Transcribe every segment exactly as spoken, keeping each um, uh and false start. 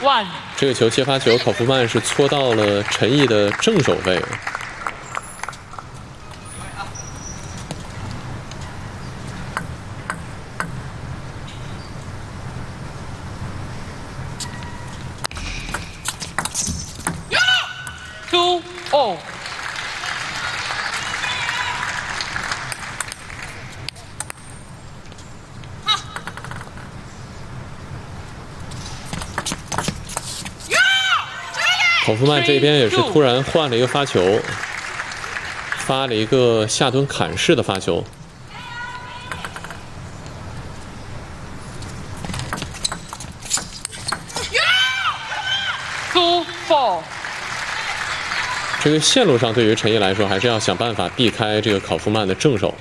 one。 这个球接发球，考夫曼是搓到了陈毅的正手位。 two all。 考夫曼这边也是突然换了一个发球，发了一个下蹲砍式的发球。 two four。 这个线路上对于陈毅来说，还是要想办法避开这个考夫曼的正手。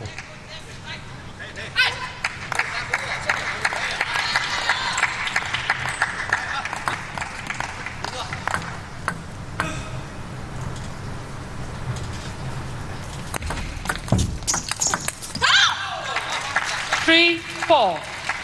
three four。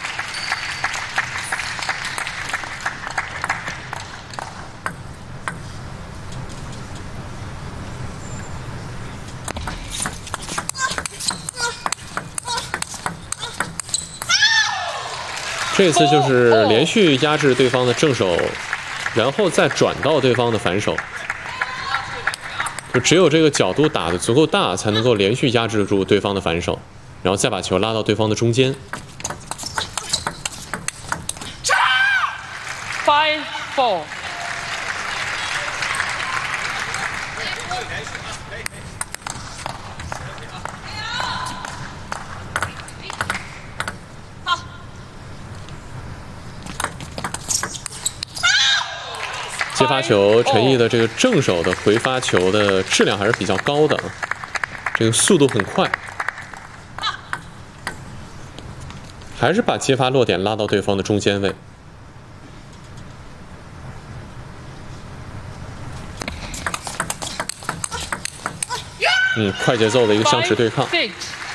这次就是连续压制对方的正手，然后再转到对方的反手，就只有这个角度打得足够大，才能够连续压制住对方的反手，然后再把球拉到对方的中间。 five four。 接发球，陈毅的这个正手的回发球的质量还是比较高的，这个速度很快，还是把接发落点拉到对方的中间位。嗯，快节奏的一个相持对抗。 Five, six.